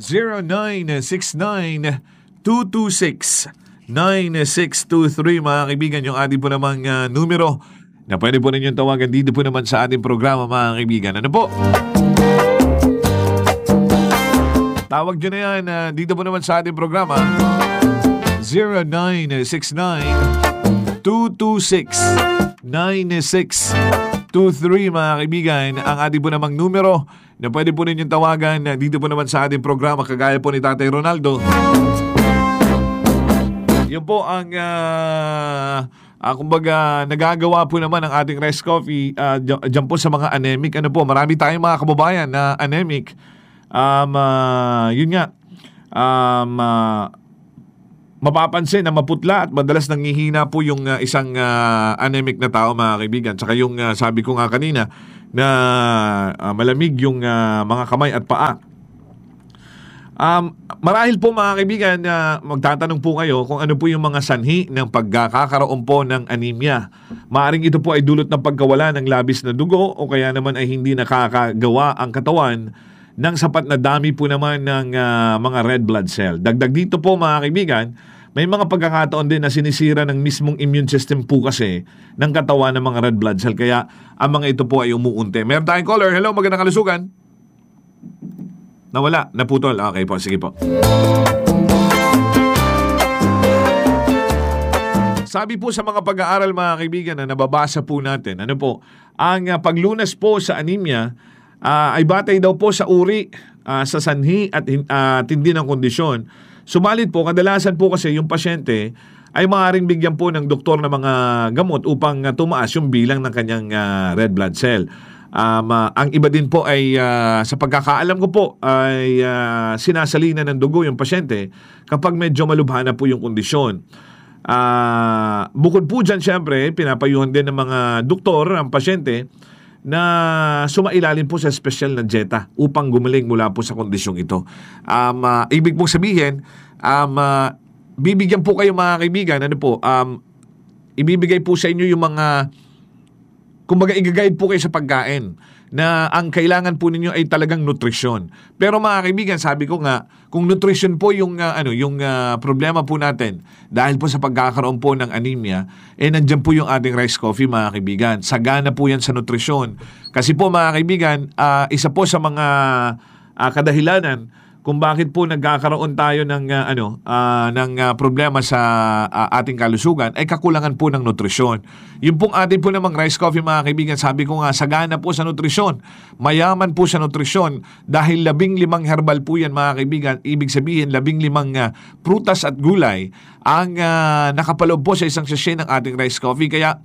0969-226-9623 mga kaibigan, yung ating po namang numero na pwede po ninyong tawagan dito po naman sa ating programa mga kaibigan. Ano po? Tawag nyo na yan dito po naman sa ating programa 0969-226-9623 mga kaibigan. Ang ating po namang numero na pwede po ninyong tawagan dito po naman sa ating programa kagaya po ni Tatay Ronaldo. Yun po ang kumbaga nagagawa po naman ng ating Rice Coffee dyan po sa mga anemic. Ano po, marami tayong mga kababayan na anemic. Yun nga, mapapansin na maputla at madalas nangihina po yung isang anemic na tao mga kaibigan. Tsaka yung sabi ko nga kanina na malamig yung mga kamay at paa. Marahil po mga kaibigan, magtatanong po kayo kung ano po yung mga sanhi ng pagkakaroon po ng anemia. Maaring ito po ay dulot ng pagkawala ng labis na dugo o kaya naman ay hindi nakakagawa ang katawan ng sapat na dami po naman ng mga red blood cell. Dagdag dito po mga kaibigan, may mga pagkakataon din na sinisira ng mismong immune system po kasi ng katawan ng mga red blood cell. Kaya ang mga ito po ay umuunti. Meron tayong caller. Hello, magandang kalusugan. Nawala, naputol. Okay po, sige po. Sabi po sa mga pag-aaral mga kaibigan na nababasa po natin, ano po, ang paglunas po sa anemia ay batay daw po sa uri, sa sanhi at tindi ng kondisyon. Sumalit po, kadalasan po kasi yung pasyente ay maaaring bigyan po ng doktor ng mga gamot upang tumaas yung bilang ng kanyang red blood cell. Ang iba din po ay sa pagkakaalam ko po ay sinasalina ng dugo yung pasyente kapag medyo malubha na po yung kondisyon. Bukod po dyan, syempre, pinapayuhan din ng mga doktor ang pasyente na sumailalim po sa special na dieta upang gumaling mula po sa kondisyong ito. Ibig pong sabihin, bibigyan po kayo mga kaibigan, ano po, ibibigay po sa inyo yung mga, kumbaga i-guide po kayo sa pagkain na ang kailangan po ninyo ay talagang nutrisyon. Pero mga kaibigan, sabi ko nga, kung nutrition po yung problema po natin dahil po sa pagkakaroon po ng anemia, nandiyan po yung ating Rice Coffee mga kaibigan. Sagana po yan sa nutrisyon. Kasi po mga kaibigan, isa po sa mga kadahilanan kung bakit po nagkakaroon tayo ng problema sa ating kalusugan ay kakulangan po ng nutrisyon. Yung pong ating po namang Rice Coffee mga kaibigan, sabi ko nga, sagana po sa nutrisyon. Mayaman po sa nutrisyon dahil 15 herbal po yan mga kaibigan. Ibig sabihin 15 prutas at gulay ang nakapaloob po sa isang sachet ng ating Rice Coffee. Kaya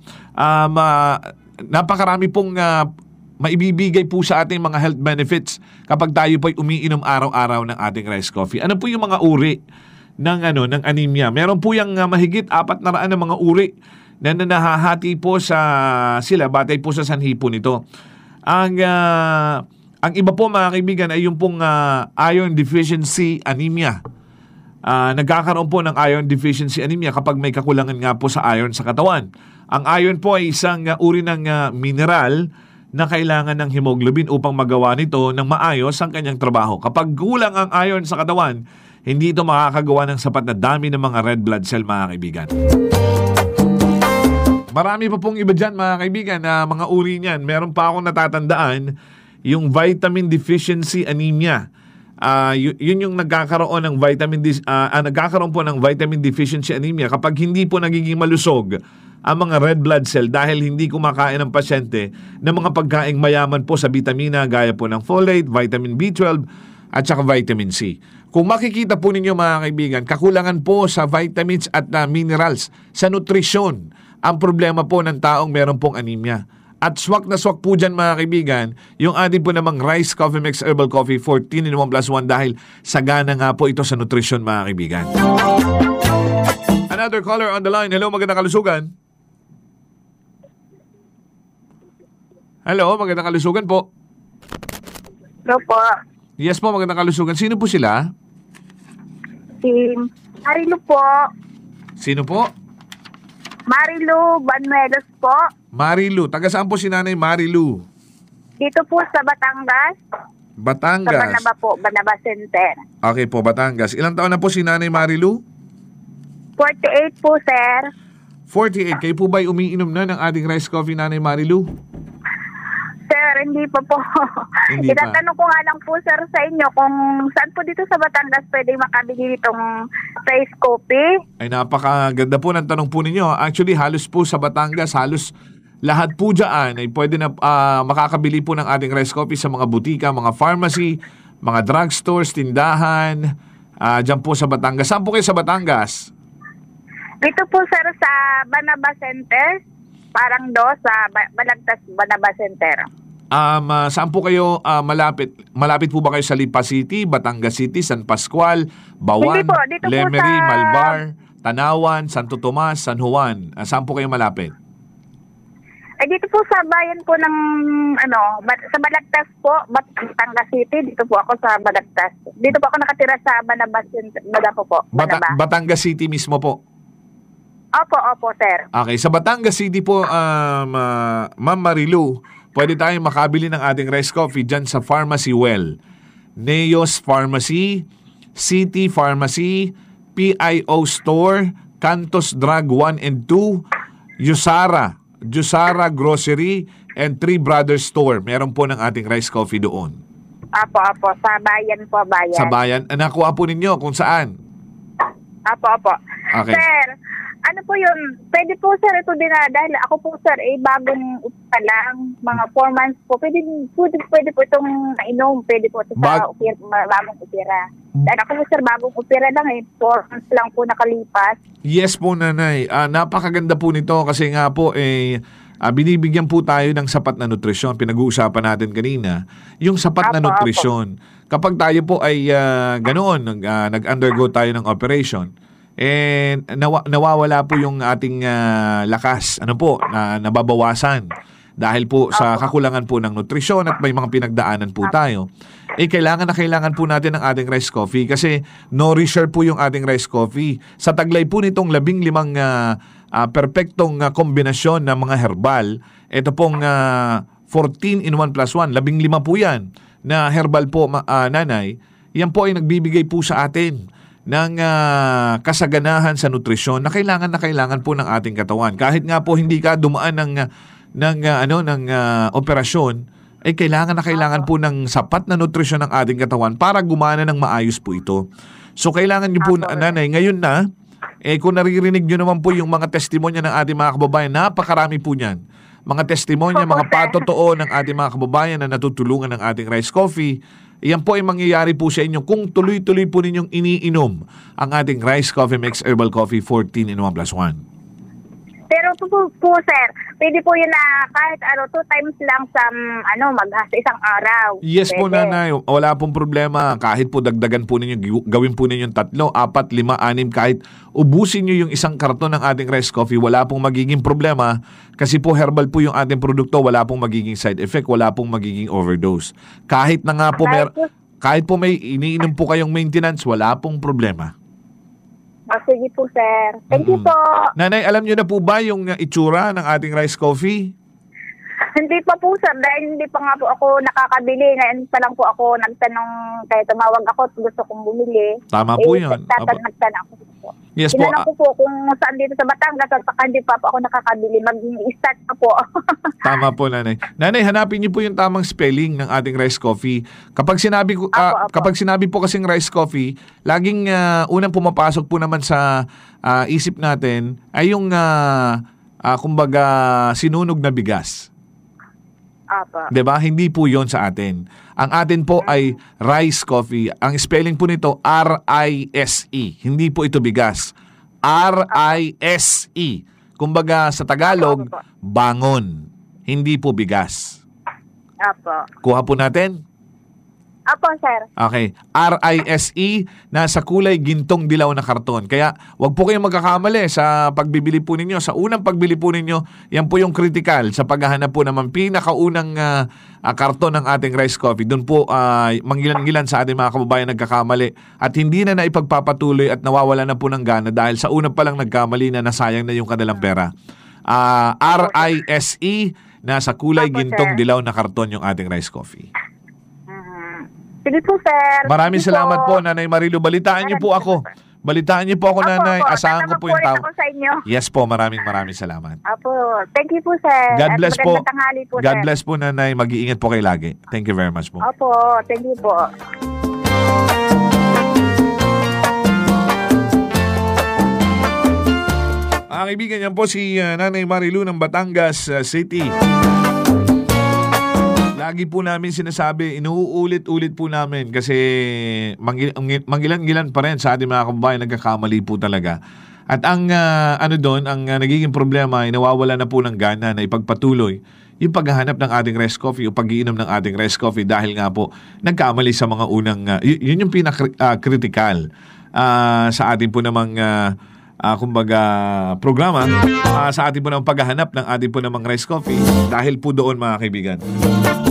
napakarami pong maibibigay po sa ating mga health benefits kapag tayo po'y umiinom araw-araw ng ating Rice Coffee. Ano po yung mga uri ng anemia? Meron po yung mahigit 400 na mga uri na nahahati po sa sila batay po sa sanhi po nito. Ang iba po mga kaibigan ay yung pong iron deficiency anemia. Nagkakaroon po ng iron deficiency anemia kapag may kakulangan nga po sa iron sa katawan. Ang iron po ay isang uri ng mineral na kailangan ng hemoglobin upang magawa nito ng maayos ang kanyang trabaho. Kapag kulang ang iron sa katawan, hindi ito makakagawa ng sapat na dami ng mga red blood cell mga kaibigan. Marami pa pong iba dyan mga kaibigan na mga uri niyan. Meron pa akong natatandaan, yung vitamin deficiency anemia. Yun yung nagkakaroon ng nagkakaroon po ng vitamin deficiency anemia kapag hindi po nagiging malusog ang mga red blood cell dahil hindi kumakain ng pasyente ng mga pagkaing mayaman po sa vitamina gaya po ng folate, vitamin B12 at saka vitamin C. Kung makikita po ninyo mga kaibigan, kakulangan po sa vitamins at minerals sa nutrisyon ang problema po ng taong meron pong anemia. At swak na swak po dyan mga kaibigan, yung ating po namang Rice Coffee Mix Herbal Coffee 14 in 1+1 dahil sagana nga po ito sa nutrisyon mga kaibigan. Another caller on the line. Hello, magandang kalusugan. Hello, magandang kalusugan po. Hello po. Yes po, magandang kalusugan. Sino po sila? Si Marilu po. Sino po? Marilu Banuelos po. Marilu. Taga saan po si Nanay Marilu? Dito po sa Batangas. Sa Batangas. Banaba po, Banaba Center. Okay po, Batangas. Ilang taon na po si Nanay Marilu? 48 po, sir. 48. Kayo po ba'y umiinom na ng ating rice coffee, Nanay Marilu? Sir, hindi pa po. Hindi pa. Itatanong ko nga lang po, sir, sa inyo kung saan po dito sa Batangas pwede makabili itong rice coffee. Ay, napakaganda po ng tanong po ninyo. Actually, halos po sa Batangas, halos lahat po dyan ay pwede na makakabili po ng ating rice coffee sa mga butika, mga pharmacy, mga drugstores, tindahan, dyan po sa Batangas. Saan po kayo sa Batangas? Dito po, sir, sa Banaba Center. Parang sa Balagtas Banaba Center. Saan po kayo malapit? Malapit po ba kayo sa Lipa City, Batangas City, San Pascual, Bawan, Hindi po, dito po Lemery, sa- Malvar, Tanawan, Santo Tomas, San Juan? Saan po kayo malapit? Dito po sa bayan po ng, sa Balagtas po, Batangas City. Dito po ako sa Balagtas. Dito po ako nakatira sa Banaba Center. Banaba. Batangas City mismo po. Opo, sir. Okay, sa Batangas City po, Ma'am Marilu, pwede tayong makabili ng ating rice coffee dyan sa Pharmacy Well. Neos Pharmacy, City Pharmacy, PIO Store, Cantos Drug 1 and 2, Yusara Grocery, and Three Brothers Store. Meron po ng ating rice coffee doon. Opo. Sa bayan po, bayan. Sa bayan, nakuha po ninyo kung saan. Opo. Okay. Sir, ano po yun? Pwede po, sir, ito din dahil ako po, sir, bagong pa lang, mga 4 months po. Pwede po itong nainom. Pwede po ito sa bagong upira. Dahil ako po, sir, bagong upira lang 4 months lang po nakalipas. Yes po, Nanay. Napakaganda po nito kasi nga po binibigyan po tayo ng sapat na nutrisyon. Pinag-uusapan natin kanina. Yung sapat na nutrisyon. Kapag tayo po ay ganoon, nag-undergo tayo ng operation, and nawawala po yung ating lakas. Nababawasan. Dahil po sa kakulangan po ng nutrisyon at may mga pinagdaanan po tayo. Kailangan po natin ng ating rice coffee kasi nourisher po yung ating rice coffee. Sa taglay po nitong 15 perpektong kombinasyon ng mga herbal, ito pong 14 in 1 plus 1, 15 po yan na herbal po, Nanay. Yan po ay nagbibigay po sa atin ng kasaganahan sa nutrisyon na kailangan po ng ating katawan. Kahit nga po hindi ka dumaan ng operasyon, ay kailangan po ng sapat na nutrisyon ng ating katawan para gumana ng maayos po ito. So kailangan niyo po, Nanay, ngayon na, kung naririnig niyo naman po yung mga testimonya ng ating mga kababayan, napakarami po niyan. Mga testimonya, mga patotoo ng ating mga kababayan na natutulungan ng ating rice coffee. Iyan po ay mangyayari po sa inyo kung tuloy-tuloy po ninyong iniinom ang ating Rice Coffee Mix Herbal Coffee 14 in 1 plus 1. Pero po, sir, pwede po yun na kahit 2 times lang sa sa isang araw. Yes po, Pwede. Nanay. Wala pong problema. Kahit po dagdagan po ninyo, gawin po ninyo 3, 4, 5, 6, kahit ubusin nyo yung isang karton ng ating rice coffee, wala pong magiging problema. Kasi po herbal po yung ating produkto, wala pong magiging side effect, wala pong magiging overdose. Kahit na nga po kahit po may iniinom po kayong maintenance, wala pong problema. Sige po, sir. Thank you po. Nanay, alam nyo na po ba yung itsura ng ating rice coffee? Hindi pa po, sir. Dahil hindi pa nga po ako nakakabili. Ngayon pa lang po ako nagtanong, kaya tumawag ako at gusto kong bumili. Tama po yun. Nagtanong ako po. Yes po. Tinanong ko po kung saan dito sa Batangas at saka hindi pa po ako nakakabili. Mag-start pa po. Tama po, Nanay. Nanay, hanapin niyo po yung tamang spelling ng ating rice coffee. Kapag sinabi po kasing rice coffee, laging unang pumapasok po naman sa isip natin ay yung kumbaga sinunog na bigas. Apo. 'Di ba? Hindi po 'yon sa atin. Ang atin po ay rice coffee. Ang spelling po nito R-I-S-E. Hindi po ito bigas. R-I-S-E. Kumbaga sa Tagalog, bangon. Hindi po bigas. Apo. Kuha po natin? Apo, sir. Okay. R-I-S-E, nasa kulay gintong dilaw na karton. Kaya wag po kayong magkakamali sa pagbibili po ninyo. Sa unang pagbili po ninyo, yan po yung critical sa paghahanap po naman pinakaunang karton ng ating rice coffee. Doon po manggilan-gilan sa ating mga kababayan nagkakamali at hindi na naipagpapatuloy at nawawala na po ng gana dahil sa una pa lang nagkamali na nasayang na yung kanilang pera. R-I-S-E, nasa kulay Apo, gintong sir. dilaw na karton yung ating rice coffee. Sige po, sir. Maraming Sige salamat po, Nanay Marilu. Balitaan niyo po ako. Balitaan niyo po ako, Nanay. Asahan ko po yung tawag. tawag. Ako sa inyo. Yes po, maraming salamat. Apo, thank you po, sir. God bless At po. magandang tanghali po, God sir. bless po, Nanay. Mag-iingat po kayo lagi. Thank you very much po. Apo, thank you po. Mga kaibigan, yan po si Nanay Marilu ng Batangas City. Lagi po namin sinasabi, inuulit-ulit po namin kasi mangilan-gilan pa rin sa ating mga kababayan, nagkakamali po talaga. At ang nagiging problema ay nawawala na po ng gana na ipagpatuloy yung paghahanap ng ating rest coffee o pag-iinom ng ating rest coffee dahil nga po nagkamali sa mga unang, yun yung pinaka-critical sa ating po namang programa, sa ating po namang paghahanap ng ating po namang rest coffee dahil po doon, mga kaibigan.